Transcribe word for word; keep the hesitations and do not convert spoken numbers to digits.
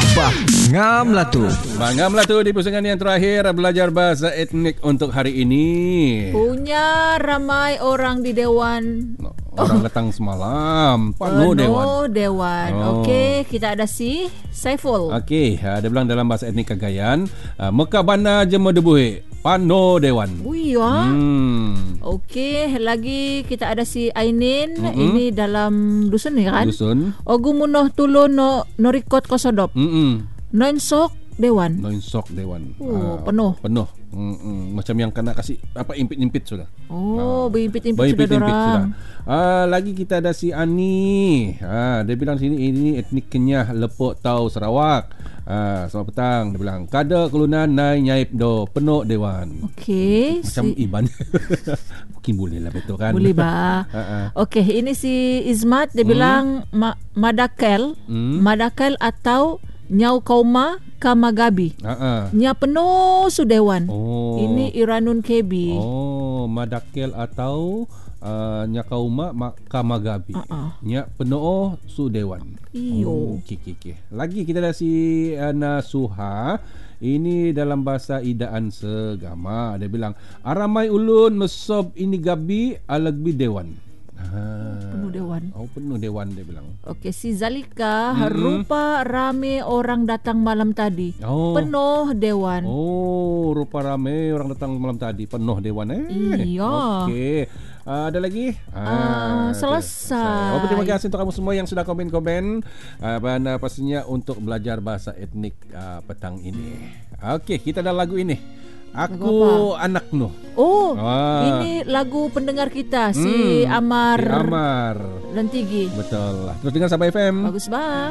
Bah, ngam lah tu. Bangam lah tu di pusingan yang terakhir belajar bahasa etnik untuk hari ini. Punya ramai orang di Dewan. Orang datang semalam. Penuh Dewan. Penuh Dewan. Oh. Okey, kita ada si Saiful. Okey, dia bilang dalam bahasa etnik Cagayan, Mekah bana jema debuhe. Pano Dewan. Ui, ya. Hmm. Okey, lagi kita ada si Ainin. Mm-mm. Ini dalam dusun ni kan? Dusun. Ogumunoh tulo no norikot kosodop. Mm-mm. Noinsok Dewan. Noinsok Dewan. Oh, Ah, penuh. Penuh. Mm-mm. Macam yang kena kasih apa impit-impit sudah. Oh, berimpit-impit sudah Berimpit-impit sudah. dorang. Ah, lagi kita ada si Ani. Ah, dia bilang sini ini etnik Kenyah Lepok Tau Sarawak. Ah, selamat petang. Dia bilang kada kelunan nai nyaip do penuh Dewan. Okey. Macam si... Iban. Mungkin boleh lah betul kan? Boleh ba? Ha-ha. Okey, ini si Izmat dia Hmm. bilang ma- madakel, Hmm. madakel atau nyau kauma kamagabi. Ha-ha. Nya penuh sudewan. Oh. Ini Iranun K B. Oh, Madakel atau uh, Nyakauma Makamagabi. Ha-ha. Nya penuh su dewan. Iyo. Oh, okey okey okey. Lagi kita ada si Ana Suha. Ini dalam bahasa Idaan Segama. Dia bilang aramai ulun mesob ini gabi alagbi dewan. Ha. Penuh dewan. Oh, penuh dewan dia bilang. Okey, si Zalika, Mm-mm. rupa rame orang datang malam tadi. Oh. Penuh dewan. Oh, rupa ramai orang datang malam tadi. Penuh dewan eh. Iya. Okey. Uh, ada lagi? Ah, selesai. Oh, terima kasih untuk kamu semua yang sudah komen-komen. Uh, dan uh, pastinya untuk belajar bahasa etnik uh, petang ini. Okey, kita ada lagu ini. Aku Anak Nuh. Oh, Ah. ini lagu pendengar kita si Hmm, Amar si Amar. dan Tigi. Betul lah. Terus dengar Sabah F M. Bagus banget.